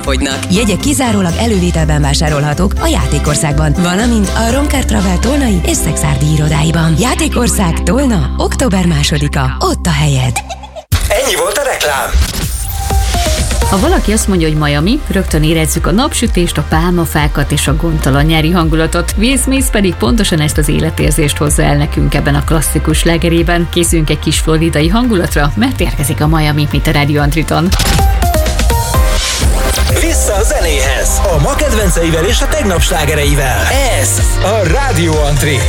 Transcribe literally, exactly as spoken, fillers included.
fogynak. Jegyek kizárólag elővételben vásárolhatók a Játékországban, valamint a Romker Travel Tolnai és Szekszárdi irodáiban. Játékország Tolna, október másodika. Ott a helyed. Ennyi volt a reklám. Ha valaki azt mondja, hogy Miami, rögtön érezzük a napsütést, a pálmafákat és a gondtalan nyári hangulatot. Will Smith pedig pontosan ezt az életérzést hozza el nekünk ebben a klasszikus slágerében. Készülünk egy kis floridai hangulatra, mert érkezik a Miami, mint a Radio Antriton. Vissza a zenéhez, a ma kedvenceivel és a tegnap slágereivel. Ez a Radio Antri.